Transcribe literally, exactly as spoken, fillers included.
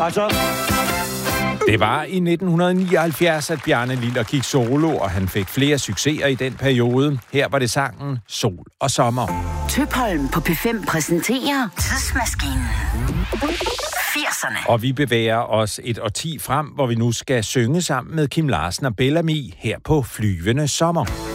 Altså... Det var i nitten nioghalvfjerds, at Bjarne Liller gik solo, og han fik flere succeser i den periode. Her var det sangen Sol og Sommer. Tøpholm på P fem præsenterer Tidsmaskinen. firserne. Og vi bevæger os et årti frem, hvor vi nu skal synge sammen med Kim Larsen og Bellamy her på Flyvende Sommer.